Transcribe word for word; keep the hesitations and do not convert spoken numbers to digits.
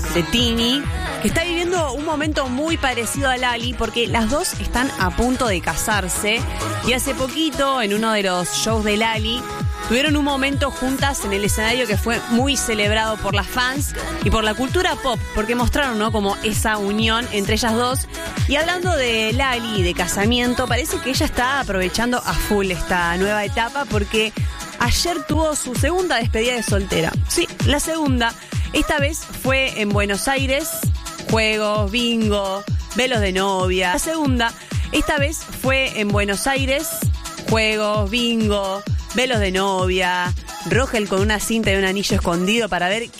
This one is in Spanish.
de Tini, que está viviendo un momento muy parecido a Lali, porque las dos están a punto de casarse. Y hace poquito, en uno de los shows de Lali, tuvieron un momento juntas en el escenario que fue muy celebrado por las fans y por la cultura pop, porque mostraron, ¿no?, como esa unión entre ellas dos. Y hablando de Lali y de casamiento, parece que ella está aprovechando a full esta nueva etapa, porque ayer tuvo su segunda despedida de soltera. Sí, la segunda. Esta vez fue en Buenos Aires, juegos, bingo, velos de novia. La segunda, esta vez fue en Buenos Aires, juegos, bingo, velos de novia, Rogel con una cinta y un anillo escondido para ver